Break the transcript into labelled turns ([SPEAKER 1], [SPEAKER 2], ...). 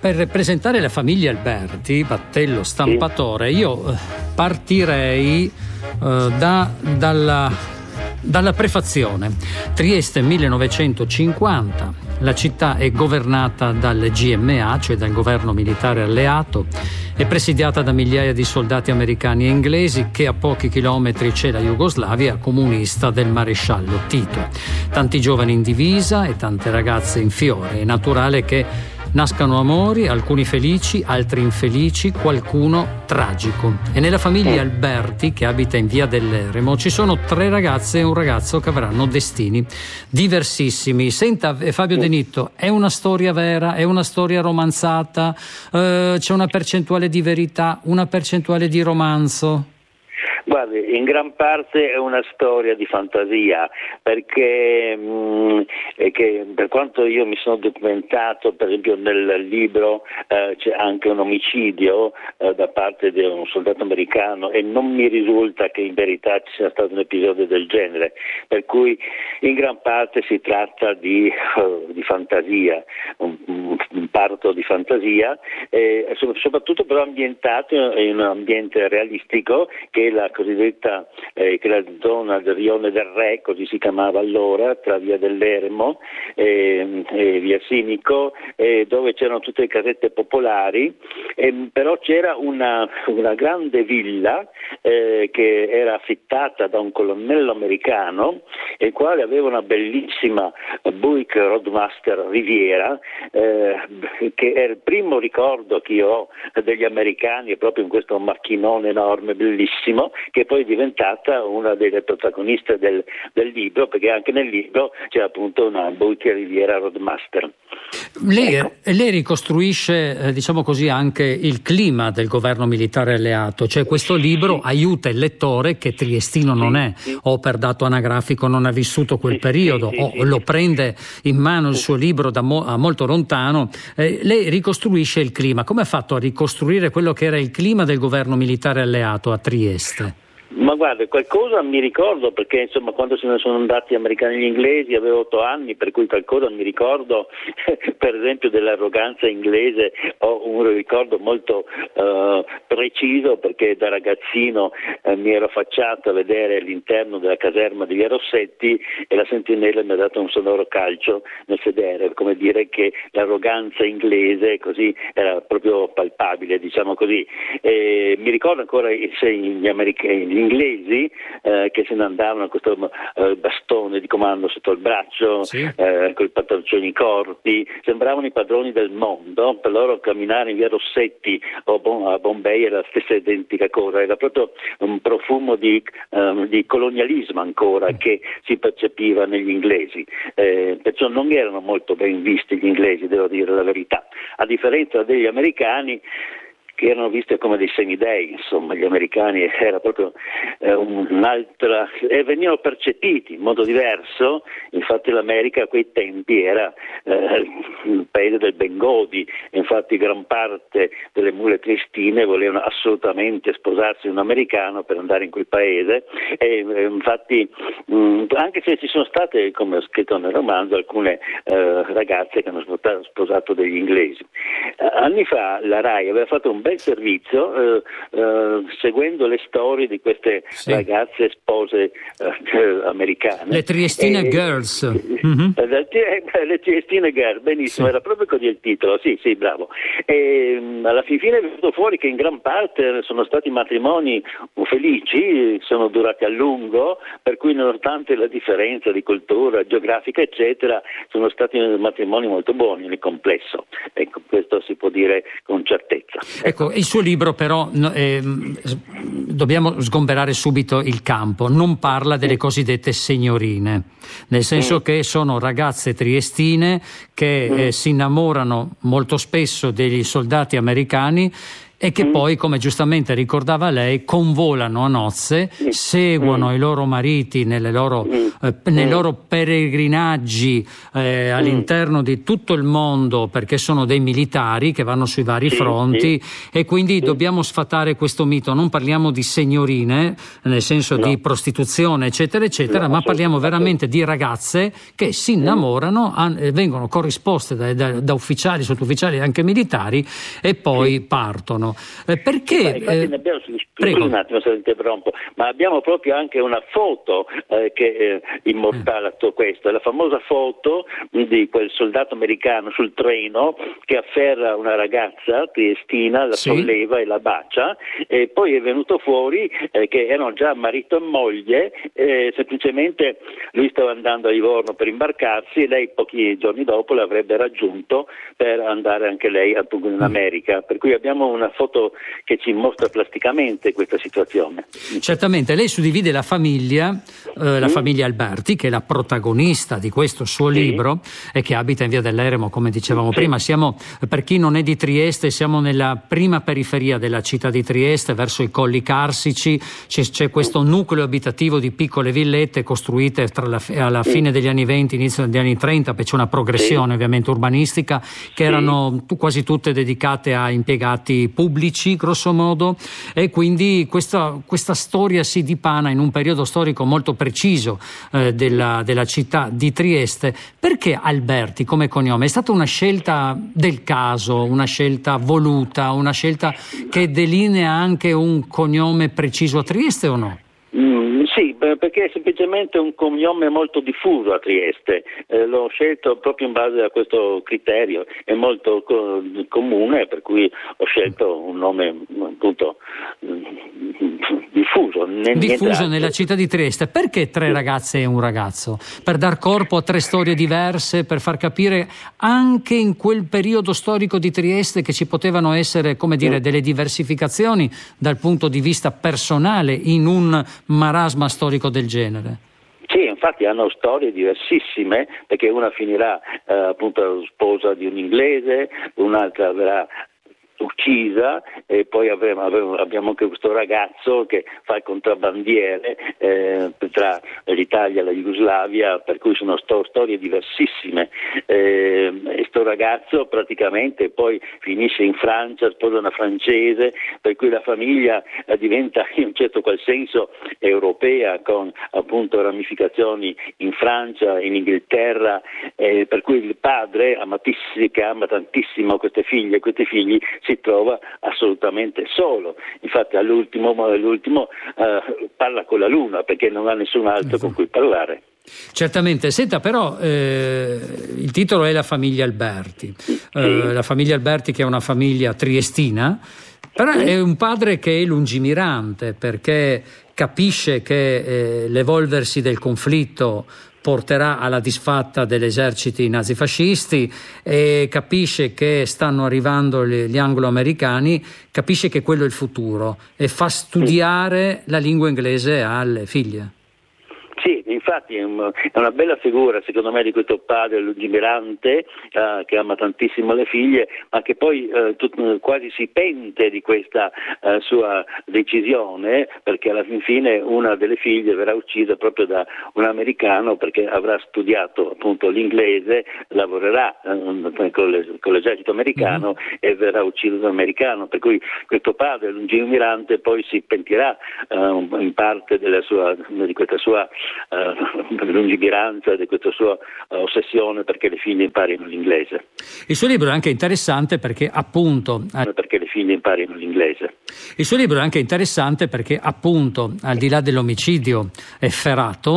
[SPEAKER 1] Per presentare la famiglia Alberti, Battello Stampatore, io partirei dalla prefazione. Trieste 1950, la città è governata dal GMA, cioè dal governo militare alleato, è presidiata da migliaia di soldati americani e inglesi, che a pochi chilometri c'è la Jugoslavia comunista del maresciallo Tito. Tanti giovani in divisa e tante ragazze in fiore. È naturale che nascano amori, alcuni felici, altri infelici, qualcuno tragico. E nella famiglia Alberti, che abita in via dell'Eremo, ci sono 3 ragazze e un ragazzo che avranno destini diversissimi. Senta, Fabio De Nitto, è una storia vera? È una storia romanzata? C'è una percentuale di verità, una percentuale di romanzo?
[SPEAKER 2] Guardi, in gran parte è una storia di fantasia, perché che per quanto io mi sono documentato, per esempio nel libro c'è anche un omicidio da parte di un soldato americano, e non mi risulta che in verità ci sia stato un episodio del genere, per cui in gran parte si tratta di fantasia, un parto di fantasia, soprattutto però ambientato in un ambiente realistico, che è la cosiddetta che la zona del Rione del Re, così si chiamava allora, tra via dell'Eremo e via Simico, dove c'erano tutte le casette popolari, però c'era una grande villa che era affittata da un colonnello americano, il quale aveva una bellissima Buick Roadmaster Riviera, che è il primo ricordo che io ho degli americani, è proprio in questo macchinone enorme, bellissimo, che poi è diventata una delle protagoniste del libro, perché anche nel libro c'è appunto una Buick Riviera Roadmaster.
[SPEAKER 1] Lei ricostruisce, diciamo così, anche il clima del governo militare alleato, cioè questo libro aiuta il lettore, che triestino non è, o per dato anagrafico non ha vissuto quel periodo, o lo prende in mano il suo libro da molto lontano. Lei ricostruisce il clima. Come ha fatto a ricostruire quello che era il clima del governo militare alleato a Trieste?
[SPEAKER 2] Ma guarda, qualcosa mi ricordo, perché insomma quando se ne sono andati gli americani e gli inglesi avevo 8 anni, per cui qualcosa mi ricordo, per esempio dell'arroganza inglese ho un ricordo molto preciso, perché da ragazzino mi ero affacciato a vedere l'interno della caserma di via Rossetti e la sentinella mi ha dato un sonoro calcio nel sedere, come dire che l'arroganza inglese così era proprio palpabile, diciamo così. Mi ricordo ancora gli inglesi che se ne andavano con questo bastone di comando sotto il braccio, con i pantaloncini corti, sembravano i padroni del mondo. Per loro camminare in via Rossetti o a Bombay era la stessa identica cosa, era proprio un profumo di colonialismo ancora che si percepiva negli inglesi, perciò non erano molto ben visti gli inglesi, devo dire la verità, a differenza degli americani, che erano viste come dei semidei. Insomma, gli americani era proprio un'altra, e venivano percepiti in modo diverso. Infatti l'America a quei tempi era il paese del Bengodi, infatti gran parte delle mule triestine volevano assolutamente sposarsi un americano per andare in quel paese, e infatti anche se ci sono state, come ho scritto nel romanzo, alcune ragazze che hanno sposato degli inglesi. Anni fa la RAI aveva fatto un bel servizio seguendo le storie di queste ragazze spose americane.
[SPEAKER 1] Le Triestine Girls.
[SPEAKER 2] Le Triestine Girls, benissimo, era proprio così il titolo, sì, bravo. E alla fine è venuto fuori che in gran parte sono stati matrimoni felici, sono durati a lungo, per cui nonostante la differenza di cultura geografica eccetera, sono stati matrimoni molto buoni nel complesso. Ecco, questo si può dire con certezza.
[SPEAKER 1] Ecco, il suo libro però, dobbiamo sgomberare subito il campo, non parla delle cosiddette signorine, nel senso che sono ragazze triestine che si innamorano molto spesso degli soldati americani, e che poi, come giustamente ricordava lei, convolano a nozze, seguono i loro mariti nei loro peregrinaggi all'interno di tutto il mondo, perché sono dei militari che vanno sui vari fronti, e quindi dobbiamo sfatare questo mito. Non parliamo di signorine, nel senso di prostituzione eccetera eccetera, ma parliamo veramente di ragazze che si innamorano, vengono corrisposte da ufficiali, sottufficiali e anche militari, e poi partono. Perché?
[SPEAKER 2] Infatti ne abbiamo, scusi un attimo se interrompo, ma abbiamo proprio anche una foto che immortala tutto questo, la famosa foto di quel soldato americano sul treno che afferra una ragazza triestina, la solleva e la bacia, e poi è venuto fuori che erano già marito e moglie, semplicemente lui stava andando a Livorno per imbarcarsi e lei pochi giorni dopo l'avrebbe raggiunto per andare anche lei in America, per cui abbiamo una foto che ci mostra plasticamente questa situazione.
[SPEAKER 1] Certamente, lei suddivide la famiglia Alberti, che è la protagonista di questo suo libro e che abita in via dell'Eremo, come dicevamo prima. Siamo, per chi non è di Trieste, siamo nella prima periferia della città di Trieste, verso i Colli Carsici. C'è questo nucleo abitativo di piccole villette costruite alla fine degli anni 20, inizio degli anni 30, poi c'è una progressione ovviamente urbanistica, che erano quasi tutte dedicate a impiegati pubblici, grosso modo, e quindi questa storia si dipana in un periodo storico molto preciso della città di Trieste. Perché Alberti come cognome? È stata una scelta del caso, una scelta voluta, una scelta che delinea anche un cognome preciso a Trieste o no?
[SPEAKER 2] Sì, perché è semplicemente un cognome molto diffuso a Trieste, l'ho scelto proprio in base a questo criterio, è molto comune, per cui ho scelto un nome appunto diffuso
[SPEAKER 1] nella città di Trieste. Perché 3 ragazze e un ragazzo? Per dar corpo a 3 storie diverse, per far capire anche in quel periodo storico di Trieste che ci potevano essere, come dire, delle diversificazioni dal punto di vista personale in un marasma storico del genere.
[SPEAKER 2] Sì, infatti hanno storie diversissime, perché una finirà appunto sposa di un inglese, un'altra verrà uccisa, e poi abbiamo anche questo ragazzo che fa il contrabbandiere tra l'Italia e la Jugoslavia, per cui sono storie diversissime. Sto ragazzo praticamente poi finisce in Francia, sposa una francese, per cui la famiglia diventa in un certo qual senso europea, con appunto ramificazioni in Francia, in Inghilterra, per cui il padre che ama tantissimo questi figli si trova assolutamente solo. Infatti all'ultimo parla con la luna, perché non ha nessun altro con cui parlare.
[SPEAKER 1] Certamente. Senta, però il titolo è La famiglia Alberti. La famiglia Alberti, che è una famiglia triestina, però è un padre che è lungimirante, perché capisce che l'evolversi del conflitto porterà alla disfatta degli eserciti nazifascisti, e capisce che stanno arrivando gli anglo-americani, capisce che quello è il futuro e fa studiare la lingua inglese alle figlie.
[SPEAKER 2] Sì, infatti è una bella figura secondo me di questo padre lungimirante che ama tantissimo le figlie, ma che poi quasi si pente di questa sua decisione, perché alla fine una delle figlie verrà uccisa proprio da un americano, perché avrà studiato appunto l'inglese, lavorerà con l'esercito americano e verrà ucciso da un americano, per cui questo padre lungimirante poi si pentirà in parte di questa sua lungimiranza, di questa sua ossessione perché le figlie imparino l'inglese.
[SPEAKER 1] Il suo libro è anche interessante perché appunto Il suo libro è anche interessante perché appunto, al di là dell'omicidio efferato,